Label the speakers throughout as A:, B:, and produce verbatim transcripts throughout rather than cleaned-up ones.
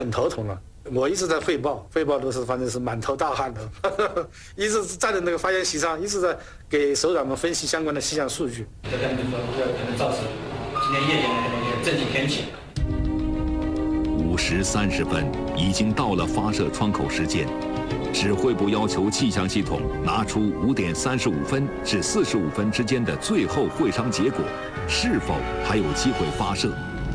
A: 很头疼了。我一直在汇报，汇报都是反正是满头大汗的，呵呵一直站在那个发言席上，一直在给首长们分析相关的气象数据。
B: 这可能就说这可能造成今天夜间的一个阵地天气。
C: 五时三十分，已经到了发射窗口时间。指挥部要求气象系统拿出五点三十五分至四十五分之间的最后会商结果，是否还有机会发射？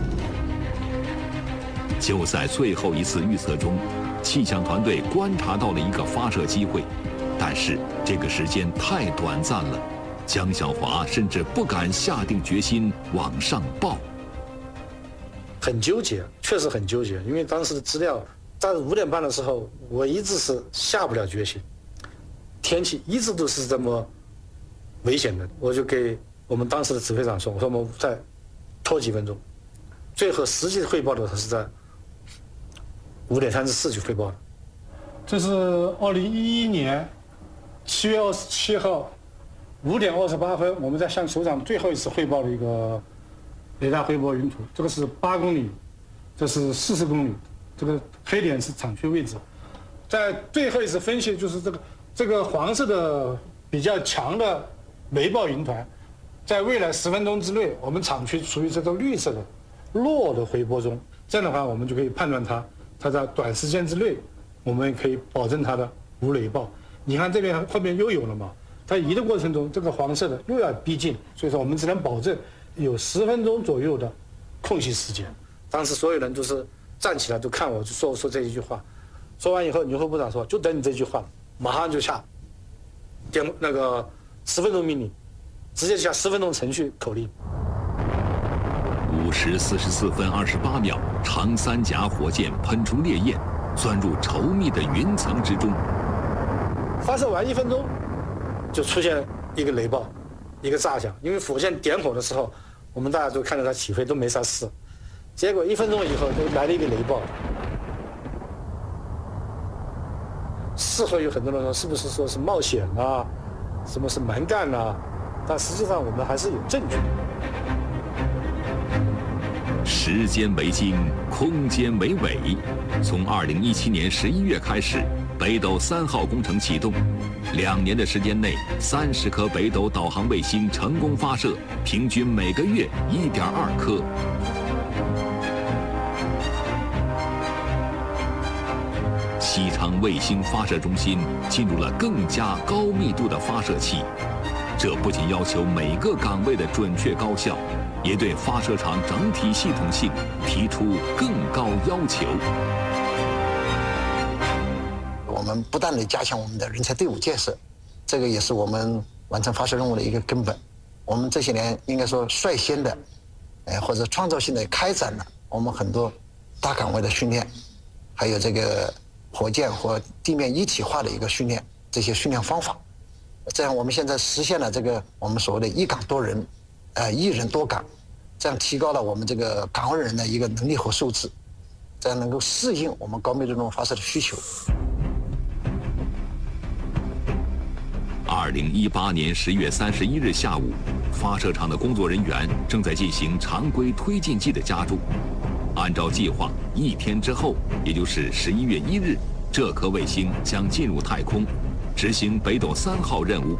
C: 就在最后一次预测中，气象团队观察到了一个发射机会，但是这个时间太短暂了，江小华甚至不敢下定决心往上报。
A: 很纠结，确实很纠结，因为当时的资料。在五点半的时候，我一直是下不了决心，天气一直都是这么危险的，我就给我们当时的指挥长说，我说我们再拖几分钟。最后实际汇报的是在五点三十四就汇报了。
D: 这是二零一一年七月二十七号五点二十八分，我们在向首长最后一次汇报的一个雷达回波云图。这个是八公里，这是四十公里。这个黑点是产区位置，在最后一次分析，就是这个这个黄色的比较强的雷暴云团，在未来十分钟之内，我们厂区处于这个绿色的弱的回波中，这样的话，我们就可以判断它，它在短时间之内，我们可以保证它的无雷暴。你看这边后面又有了嘛，它移的过程中，这个黄色的又要逼近，所以说我们只能保证有十分钟左右的空隙时间。
A: 当时所有人都是。站起来就看我，就说说这一句话，说完以后，牛副部长说就等你这句话，马上就下电那个十分钟命令，直接下十分钟程序口令。
C: 五时四十四分二十八秒，长三甲火箭喷出烈焰，钻入稠密的云层之中。
A: 发射完一分钟，就出现一个雷暴，一个炸响。因为火箭点火的时候，我们大家都看到它起飞都没啥事。结果一分钟以后就来了一个雷暴，事后有很多人说是不是说是冒险啊，什么是蛮干啊，但实际上我们还是有证据。
C: 时间为经，空间为纬。从二零一七年十一月开始，北斗三号工程启动，两年的时间内，三十颗北斗导航卫星成功发射，平均每个月一点二颗。西昌卫星发射中心进入了更加高密度的发射期，这不仅要求每个岗位的准确高效，也对发射场整体系统性提出更高要求。
E: 我们不断地加强我们的人才队伍建设，这个也是我们完成发射任务的一个根本。我们这些年应该说率先的，呃或者创造性的开展了我们很多大岗位的训练，还有这个。火箭和地面一体化的一个训练，这些训练方法，这样我们现在实现了这个我们所谓的一岗多人，呃一人多岗，这样提高了我们这个岗位人的一个能力和素质，这样能够适应我们高密度任务发射的需求。
C: 二零一八年十月三十一日下午，发射场的工作人员正在进行常规推进剂的加注。按照计划，一天之后，也就是十一月一日，这颗卫星将进入太空，执行北斗三号任务。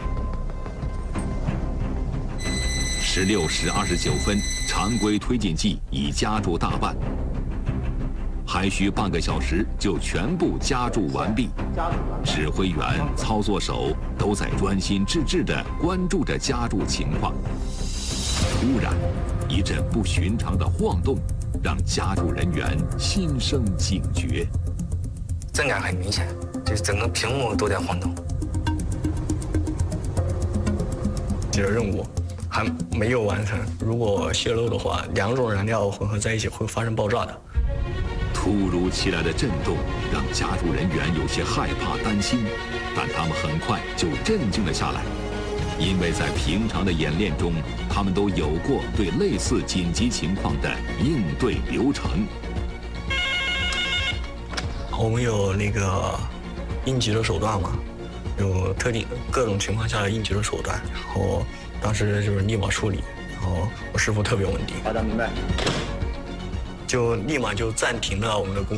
C: 十六时二十九分，常规推进剂已加注大半，还需半个小时就全部加注完毕。指挥员、操作手都在专心致志地关注着加注情况。突然，一阵不寻常的晃动。让加注人员心生警觉，
F: 震感很明显，就是整个屏幕都在晃动。
G: 这个任务还没有完成，如果泄漏的话，两种燃料混合在一起会发生爆炸的。
C: 突如其来的震动让加注人员有些害怕担心，但他们很快就镇静了下来。因为在平常的演练中，他们都有过对类似紧急情况的应对流程。
G: 我们有那个应急的手段嘛，有特定各种情况下的应急的手段，然后当时就是立马处理，然后我师傅特别稳定。
B: 好的，明白。
G: 就立马就暂停了我们的工